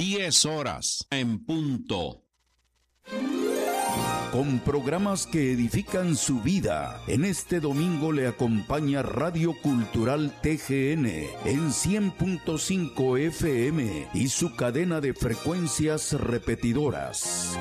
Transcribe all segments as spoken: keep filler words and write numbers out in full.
diez horas en punto. Con programas que edifican su vida, en este domingo le acompaña Radio Cultural T G N en cien punto cinco F M y su cadena de frecuencias repetidoras.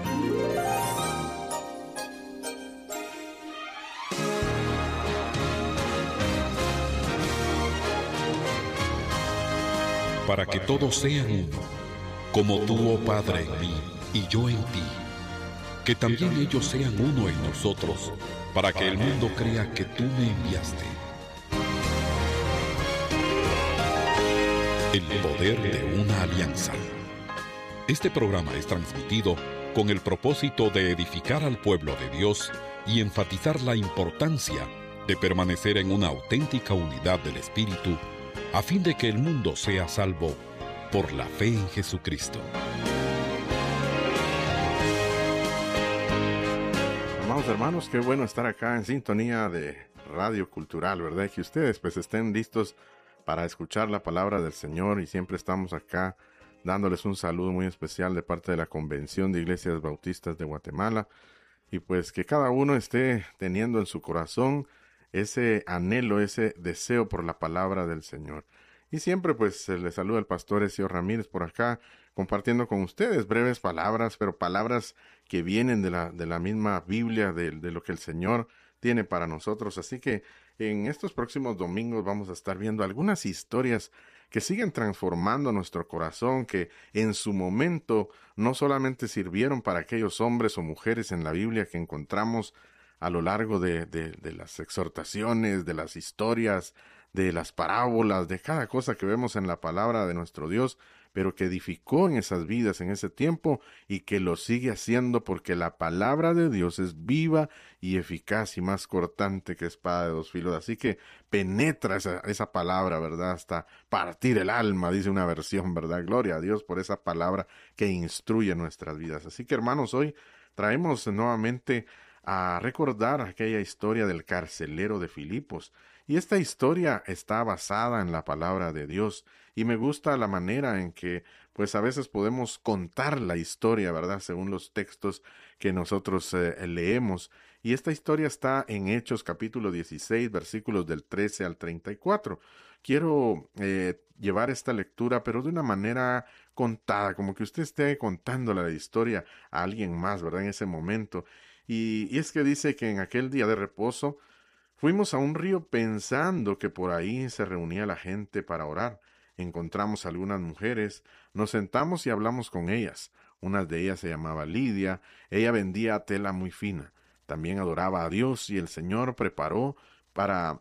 Para que todos sean uno, como tú, oh Padre, en mí y yo en ti. Que también ellos sean uno en nosotros, para que el mundo crea que tú me enviaste. El poder de una alianza. Este programa es transmitido con el propósito de edificar al pueblo de Dios y enfatizar la importancia de permanecer en una auténtica unidad del Espíritu, a fin de que el mundo sea salvo por la fe en Jesucristo. Amados hermanos, qué bueno estar acá en sintonía de Radio Cultural, ¿verdad? Que ustedes pues estén listos para escuchar la palabra del Señor, y siempre estamos acá dándoles un saludo muy especial de parte de la Convención de Iglesias Bautistas de Guatemala, y pues que cada uno esté teniendo en su corazón ese anhelo, ese deseo por la palabra del Señor. Y siempre pues se les saluda el pastor Ezio Ramírez por acá, compartiendo con ustedes breves palabras, pero palabras que vienen de la, de la misma Biblia, de, de lo que el Señor tiene para nosotros. Así que en estos próximos domingos vamos a estar viendo algunas historias que siguen transformando nuestro corazón, que en su momento no solamente sirvieron para aquellos hombres o mujeres en la Biblia que encontramos a lo largo de, de, de las exhortaciones, de las historias, de las parábolas, de cada cosa que vemos en la palabra de nuestro Dios, pero que edificó en esas vidas en ese tiempo y que lo sigue haciendo, porque la palabra de Dios es viva y eficaz y más cortante que espada de dos filos. Así que penetra esa, esa palabra, ¿verdad? Hasta partir el alma, dice una versión, ¿verdad? Gloria a Dios por esa palabra que instruye nuestras vidas. Así que, hermanos, hoy traemos nuevamente a recordar aquella historia del carcelero de Filipos. Y esta historia está basada en la palabra de Dios, y me gusta la manera en que pues a veces podemos contar la historia, ¿verdad? Según los textos que nosotros eh, leemos. Y esta historia está en Hechos capítulo dieciséis, versículos del trece al treinta y cuatro. Quiero eh, llevar esta lectura, pero de una manera contada, como que usted esté contando la historia a alguien más, ¿verdad? En ese momento. Y, y es que dice que en aquel día de reposo fuimos a un río pensando que por ahí se reunía la gente para orar. Encontramos algunas mujeres, nos sentamos y hablamos con ellas. Una de ellas se llamaba Lidia, ella vendía tela muy fina. También adoraba a Dios, y el Señor preparó para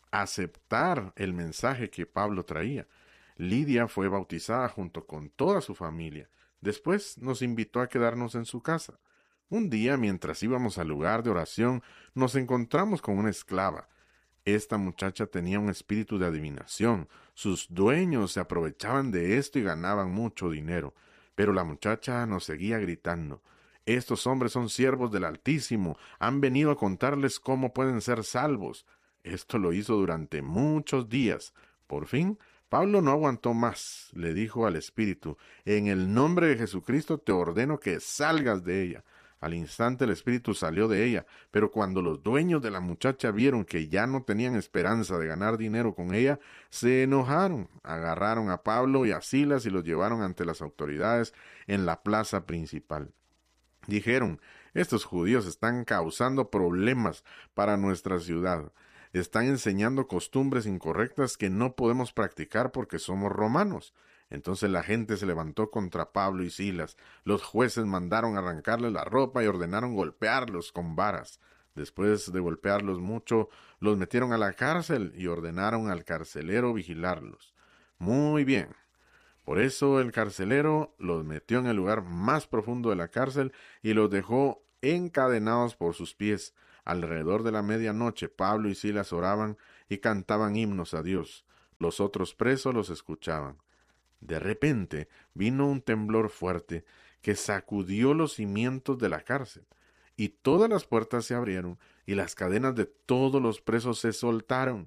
aceptar el mensaje que Pablo traía. Lidia fue bautizada junto con toda su familia. Después nos invitó a quedarnos en su casa. Un día, mientras íbamos al lugar de oración, nos encontramos con una esclava. Esta muchacha tenía un espíritu de adivinación. Sus dueños se aprovechaban de esto y ganaban mucho dinero. Pero la muchacha nos seguía gritando: «Estos hombres son siervos del Altísimo. Han venido a contarles cómo pueden ser salvos». Esto lo hizo durante muchos días. Por fin, Pablo no aguantó más. Le dijo al espíritu: «En el nombre de Jesucristo te ordeno que salgas de ella». Al instante el espíritu salió de ella, pero cuando los dueños de la muchacha vieron que ya no tenían esperanza de ganar dinero con ella, se enojaron. Agarraron a Pablo y a Silas y los llevaron ante las autoridades en la plaza principal. Dijeron: «Estos judíos están causando problemas para nuestra ciudad. Están enseñando costumbres incorrectas que no podemos practicar porque somos romanos». Entonces la gente se levantó contra Pablo y Silas. Los jueces mandaron arrancarles la ropa y ordenaron golpearlos con varas. Después de golpearlos mucho, los metieron a la cárcel y ordenaron al carcelero vigilarlos. Muy bien. Por eso el carcelero los metió en el lugar más profundo de la cárcel y los dejó encadenados por sus pies. Alrededor de la medianoche, Pablo y Silas oraban y cantaban himnos a Dios. Los otros presos los escuchaban. De repente vino un temblor fuerte que sacudió los cimientos de la cárcel, y todas las puertas se abrieron y las cadenas de todos los presos se soltaron.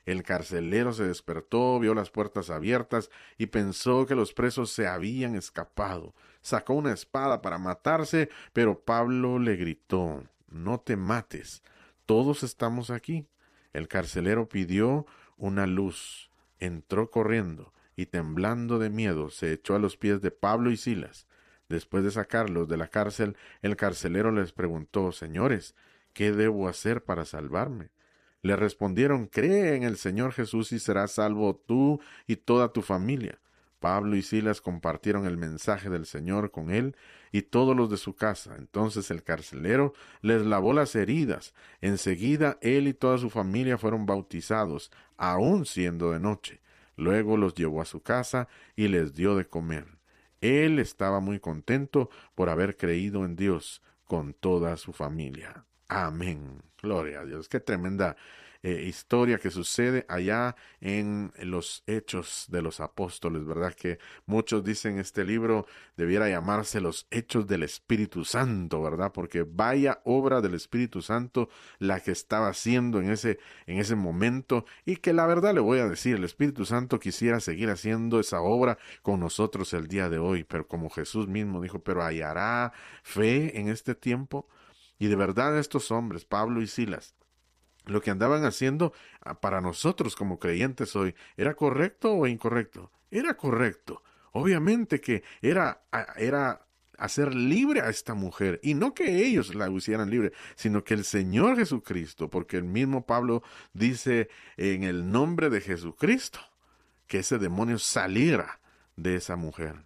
El carcelero se despertó, vio las puertas abiertas y pensó que los presos se habían escapado. Sacó una espada para matarse, pero Pablo le gritó: «No te mates, todos estamos aquí». El carcelero pidió una luz, entró corriendo y temblando de miedo se echó a los pies de Pablo y Silas. Después de sacarlos de la cárcel, el carcelero les preguntó: «Señores, ¿qué debo hacer para salvarme?». Le respondieron: «Cree en el Señor Jesús y serás salvo tú y toda tu familia». Pablo y Silas compartieron el mensaje del Señor con él y todos los de su casa. Entonces el carcelero les lavó las heridas. Enseguida él y toda su familia fueron bautizados, aun siendo de noche. Luego los llevó a su casa y les dio de comer. Él estaba muy contento por haber creído en Dios con toda su familia. Amén. Gloria a Dios. Qué tremenda eh, historia que sucede allá en los Hechos de los Apóstoles, ¿verdad? Que muchos dicen este libro debiera llamarse los Hechos del Espíritu Santo, ¿verdad? Porque vaya obra del Espíritu Santo la que estaba haciendo en ese, en ese momento, y que la verdad le voy a decir, el Espíritu Santo quisiera seguir haciendo esa obra con nosotros el día de hoy, pero como Jesús mismo dijo, ¿pero hallará fe en este tiempo? Y de verdad estos hombres, Pablo y Silas, lo que andaban haciendo para nosotros como creyentes hoy, ¿era correcto o incorrecto? Era correcto. Obviamente que era, era hacer libre a esta mujer, y no que ellos la hicieran libre, sino que el Señor Jesucristo, porque el mismo Pablo dice en el nombre de Jesucristo, que ese demonio saliera de esa mujer.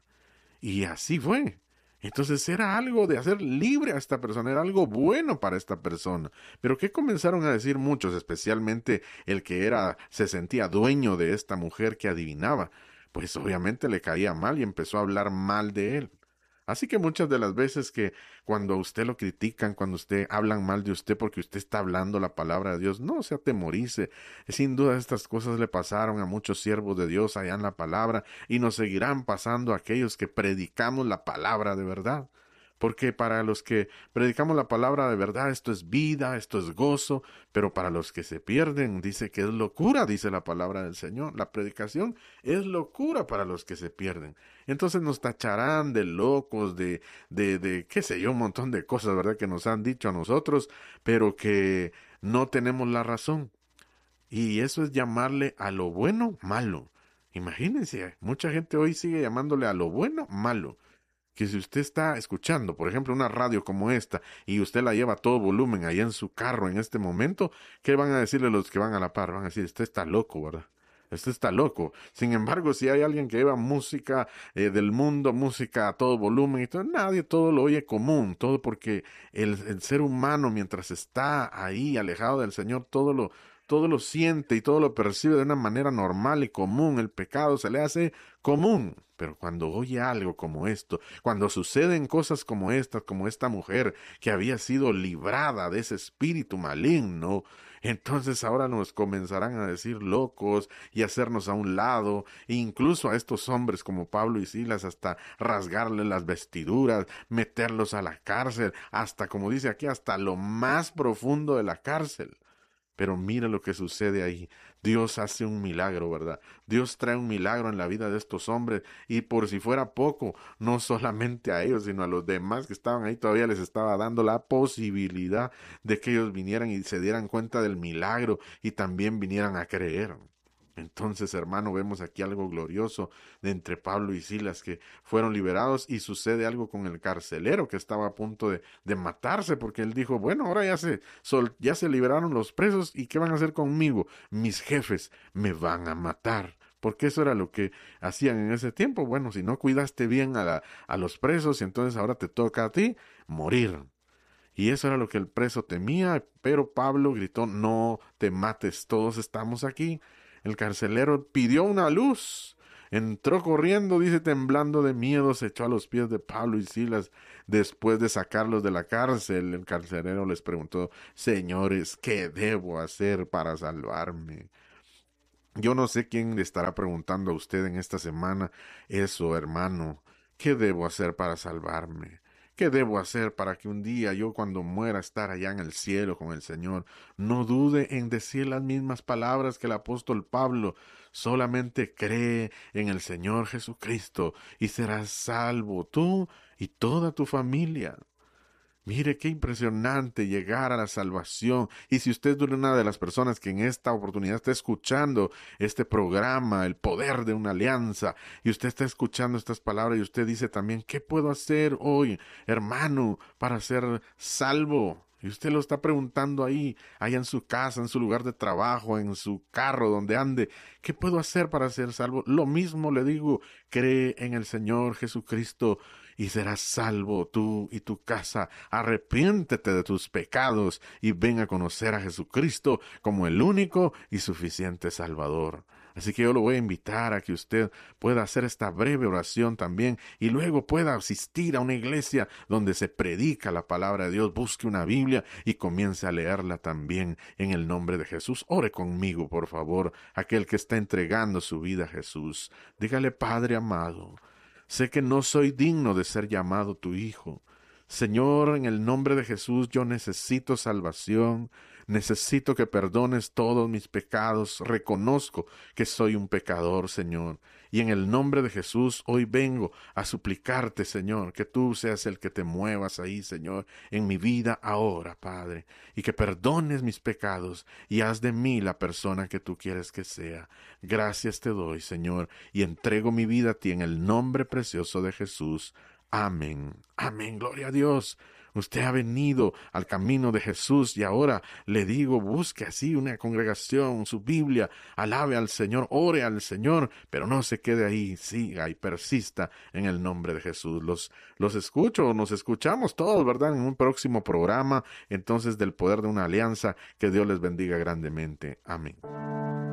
Y así fue. Entonces era algo de hacer libre a esta persona, era algo bueno para esta persona. Pero ¿qué comenzaron a decir muchos, especialmente el que era, se sentía dueño de esta mujer que adivinaba? Pues obviamente le caía mal y empezó a hablar mal de él. Así que muchas de las veces que cuando a usted lo critican, cuando usted hablan mal de usted porque usted está hablando la palabra de Dios, no se atemorice. Sin duda estas cosas le pasaron a muchos siervos de Dios allá en la palabra y nos seguirán pasando a aquellos que predicamos la palabra de verdad. Porque para los que predicamos la palabra de verdad, esto es vida, esto es gozo, pero para los que se pierden, dice que es locura, dice la palabra del Señor. La predicación es locura para los que se pierden. Entonces nos tacharán de locos, de, de, de, qué sé yo, un montón de cosas, ¿verdad?, que nos han dicho a nosotros, pero que no tenemos la razón. Y eso es llamarle a lo bueno, malo. Imagínense, mucha gente hoy sigue llamándole a lo bueno, malo. Que si usted está escuchando, por ejemplo, una radio como esta, y usted la lleva a todo volumen allá en su carro en este momento, ¿qué van a decirle los que van a la par? Van a decir, usted está loco, ¿verdad? Usted está loco. Sin embargo, si hay alguien que lleva música eh, del mundo, música a todo volumen, y todo, nadie todo lo oye común, todo porque el, el ser humano, mientras está ahí alejado del Señor, todo lo, todo lo siente y todo lo percibe de una manera normal y común. El pecado se le hace común. Pero cuando oye algo como esto, cuando suceden cosas como estas, como esta mujer que había sido librada de ese espíritu maligno, entonces ahora nos comenzarán a decir locos y hacernos a un lado, e incluso a estos hombres como Pablo y Silas, hasta rasgarles las vestiduras, meterlos a la cárcel, hasta, como dice aquí, hasta lo más profundo de la cárcel. Pero mira lo que sucede ahí. Dios hace un milagro, ¿verdad? Dios trae un milagro en la vida de estos hombres, y por si fuera poco, no solamente a ellos, sino a los demás que estaban ahí, todavía les estaba dando la posibilidad de que ellos vinieran y se dieran cuenta del milagro y también vinieran a creer. Entonces, hermano, vemos aquí algo glorioso de entre Pablo y Silas, que fueron liberados, y sucede algo con el carcelero que estaba a punto de, de matarse, porque él dijo, bueno, ahora ya se, sol, ya se liberaron los presos, ¿y qué van a hacer conmigo? Mis jefes me van a matar. Porque eso era lo que hacían en ese tiempo. Bueno, si no cuidaste bien a, la, a los presos, y entonces ahora te toca a ti morir. Y eso era lo que el preso temía, pero Pablo gritó, no te mates, todos estamos aquí. El carcelero pidió una luz, entró corriendo, dice, temblando de miedo, se echó a los pies de Pablo y Silas. Después de sacarlos de la cárcel, el carcelero les preguntó, señores, ¿qué debo hacer para salvarme? Yo no sé quién le estará preguntando a usted en esta semana eso, hermano. ¿Qué debo hacer para salvarme? ¿Qué debo hacer para que un día yo cuando muera estar allá en el cielo con el Señor? No dude en decir las mismas palabras que el apóstol Pablo. Solamente cree en el Señor Jesucristo y serás salvo tú y toda tu familia. Mire qué impresionante llegar a la salvación. Y si usted es una de las personas que en esta oportunidad está escuchando este programa, El Poder de una Alianza, y usted está escuchando estas palabras y usted dice también, ¿qué puedo hacer hoy, hermano, para ser salvo? Y usted lo está preguntando ahí, allá en su casa, en su lugar de trabajo, en su carro, donde ande. ¿Qué puedo hacer para ser salvo? Lo mismo le digo, cree en el Señor Jesucristo y serás salvo tú y tu casa. Arrepiéntete de tus pecados y ven a conocer a Jesucristo como el único y suficiente Salvador. Así que yo lo voy a invitar a que usted pueda hacer esta breve oración también y luego pueda asistir a una iglesia donde se predica la palabra de Dios. Busque una Biblia y comience a leerla también en el nombre de Jesús. Ore conmigo, por favor, aquel que está entregando su vida a Jesús. Dígale, Padre amado, sé que no soy digno de ser llamado tu hijo. Señor, en el nombre de Jesús yo necesito salvación. Necesito que perdones todos mis pecados. Reconozco que soy un pecador, Señor. Y en el nombre de Jesús hoy vengo a suplicarte, Señor, que tú seas el que te muevas ahí, Señor, en mi vida ahora, Padre. Y que perdones mis pecados y haz de mí la persona que tú quieres que sea. Gracias te doy, Señor, y entrego mi vida a ti en el nombre precioso de Jesús. Amén. Amén. Gloria a Dios. Usted ha venido al camino de Jesús y ahora le digo, busque así una congregación, su Biblia, alabe al Señor, ore al Señor, pero no se quede ahí, siga y persista en el nombre de Jesús. Los, los escucho, nos escuchamos todos, ¿verdad? En un próximo programa, entonces, del Poder de una Alianza. Que Dios les bendiga grandemente. Amén.